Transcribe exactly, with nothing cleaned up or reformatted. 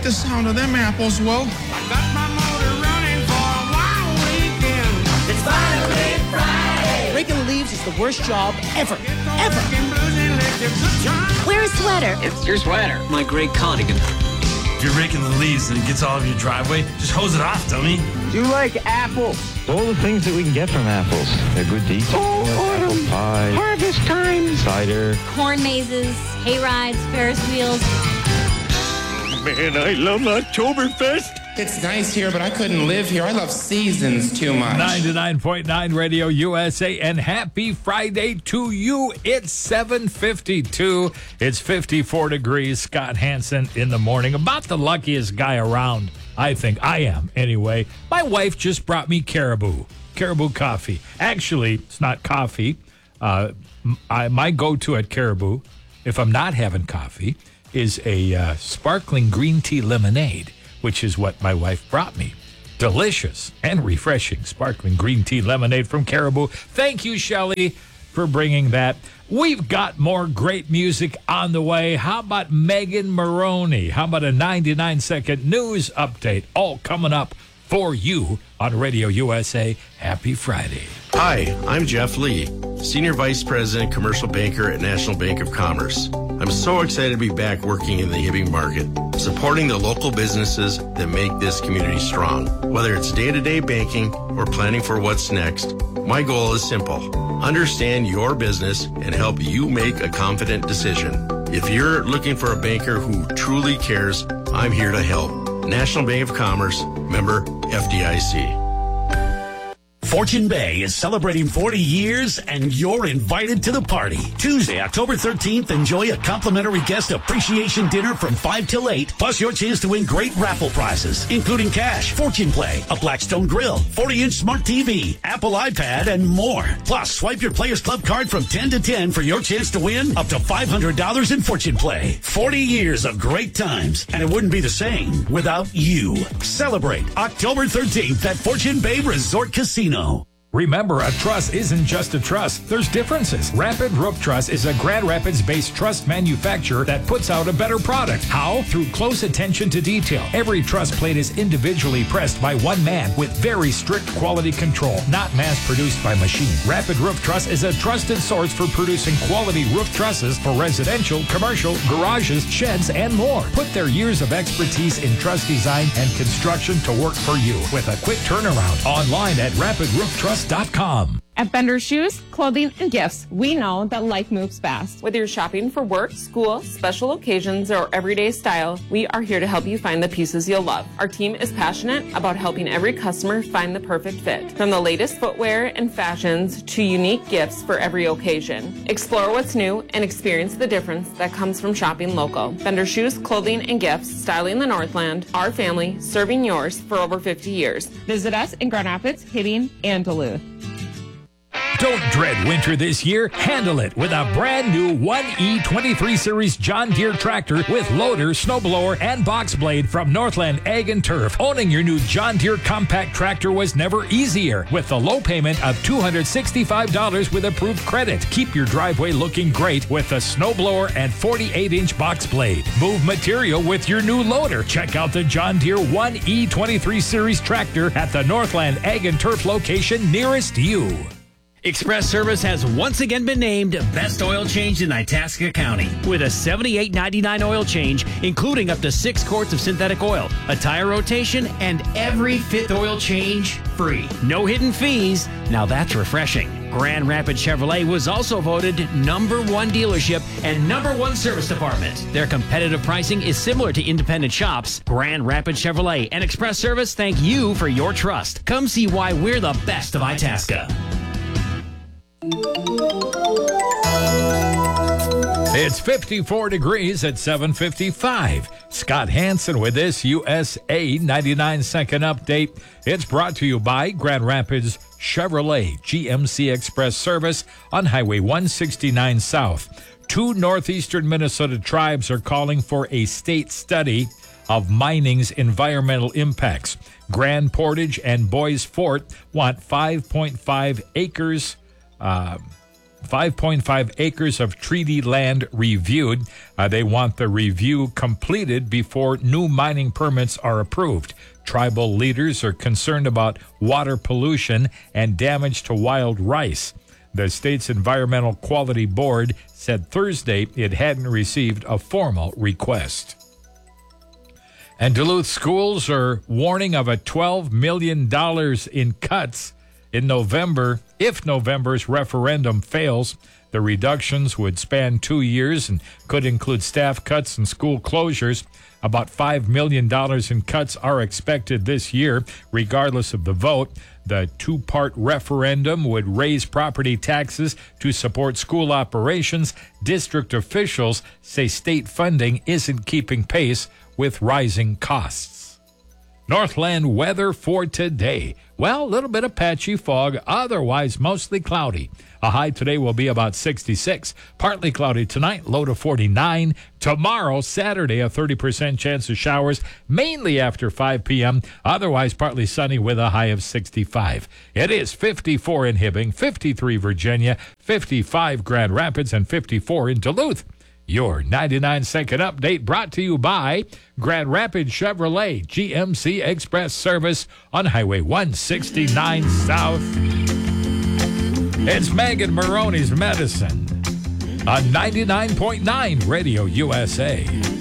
the sound of them apples, Will. I got my motor running for a wild weekend. It's finally Friday. Raking the leaves is the worst job ever, ever. Wear a sweater. It's your sweater. My great cardigan. If you're raking the leaves and it gets all over your driveway, just hose it off, dummy. Do you like apples? All the things that we can get from apples. They're good to eat. Oh, autumn. Pie. Harvest time. Cider. Corn mazes, hay rides, Ferris wheels. Man, I love Oktoberfest. It's nice here, but I couldn't live here. I love seasons too much. ninety-nine point nine Radio U S A, and happy Friday to you. It's seven fifty-two. It's fifty-four degrees. Scott Hansen in the morning. About the luckiest guy around, I think. I am, anyway. My wife just brought me Caribou. Caribou coffee. Actually, it's not coffee. Uh, I, my go-to at Caribou, if I'm not having coffee, is a uh, sparkling green tea lemonade, which is what my wife brought me. Delicious and refreshing sparkling green tea lemonade from Caribou. Thank you, Shelley, for bringing that. We've got more great music on the way. How about Megan Maroney? How about a ninety-nine second news update? All coming up for you on Radio U S A. Happy Friday. Hi, I'm Jeff Lee, Senior Vice President, Commercial Banker at National Bank of Commerce. I'm so excited to be back working in the Hibbing market, supporting the local businesses that make this community strong. Whether it's day-to-day banking or planning for what's next, my goal is simple. Understand your business and help you make a confident decision. If you're looking for a banker who truly cares, I'm here to help. National Bank of Commerce, member F D I C. Fortune Bay is celebrating forty years, and you're invited to the party. Tuesday, October thirteenth, enjoy a complimentary guest appreciation dinner from five till eight, plus your chance to win great raffle prizes, including cash, Fortune Play, a Blackstone grill, forty inch smart T V, Apple iPad, and more. Plus, swipe your Players Club card from ten to ten for your chance to win up to five hundred dollars in Fortune Play. forty years of great times, and it wouldn't be the same without you. Celebrate October thirteenth at Fortune Bay Resort Casino. Remember, a truss isn't just a truss. There's differences. Rapid Roof Truss is a Grand Rapids-based truss manufacturer that puts out a better product. How? Through close attention to detail. Every truss plate is individually pressed by one man with very strict quality control, not mass-produced by machine. Rapid Roof Truss is a trusted source for producing quality roof trusses for residential, commercial, garages, sheds, and more. Put their years of expertise in truss design and construction to work for you with a quick turnaround. Online at rapid roof truss dot com. At Bender Shoes, Clothing, and Gifts, we know that life moves fast. Whether you're shopping for work, school, special occasions, or everyday style, we are here to help you find the pieces you'll love. Our team is passionate about helping every customer find the perfect fit, from the latest footwear and fashions to unique gifts for every occasion. Explore what's new and experience the difference that comes from shopping local. Bender Shoes, Clothing, and Gifts, styling the Northland, our family, serving yours for over fifty years. Visit us in Grand Rapids, Hibbing, and Duluth. Don't dread winter this year. Handle it with a brand new one E twenty-three Series John Deere tractor with loader, snowblower, and box blade from Northland Ag and Turf. Owning your new John Deere compact tractor was never easier with the low payment of two hundred sixty-five dollars with approved credit. Keep your driveway looking great with a snowblower and forty-eight inch box blade. Move material with your new loader. Check out the John Deere one E twenty-three Series tractor at the Northland Ag and Turf location nearest you. Express Service has once again been named Best Oil Change in Itasca County with a seventy-eight ninety-nine oil change, including up to six quarts of synthetic oil, a tire rotation, and every fifth oil change free. No hidden fees. Now that's refreshing. Grand Rapids Chevrolet was also voted number one dealership and number one service department. Their competitive pricing is similar to independent shops. Grand Rapids Chevrolet and Express Service thank you for your trust. Come see why we're the best of Itasca. It's fifty-four degrees at seven fifty-five. Scott Hansen with this U S A ninety-nine second update. It's brought to you by Grand Rapids Chevrolet G M C Express Service on Highway one sixty-nine South. Two northeastern Minnesota tribes are calling for a state study of mining's environmental impacts. Grand Portage and Boys Fort want five point five acres Uh, five point five acres of treaty land reviewed. Uh, they want the review completed before new mining permits are approved. Tribal leaders are concerned about water pollution and damage to wild rice. The state's Environmental Quality Board said Thursday it hadn't received a formal request. And Duluth schools are warning of a twelve million dollars in cuts in November. If November's referendum fails, the reductions would span two years and could include staff cuts and school closures. About five million dollars in cuts are expected this year, regardless of the vote. The two-part referendum would raise property taxes to support school operations. District officials say state funding isn't keeping pace with rising costs. Northland weather for today. Well, a little bit of patchy fog, otherwise mostly cloudy. A high today will be about sixty-six. Partly cloudy tonight, low to forty-nine. Tomorrow, Saturday, a thirty percent chance of showers, mainly after five p.m. Otherwise, partly sunny with a high of sixty-five. It is fifty-four in Hibbing, fifty-three Virginia, fifty-five Grand Rapids, and fifty-four in Duluth. Your ninety-nine second update brought to you by Grand Rapids Chevrolet G M C Express Service on Highway one sixty-nine South. It's Megan Maroney's Medicine on ninety-nine point nine Radio U S A.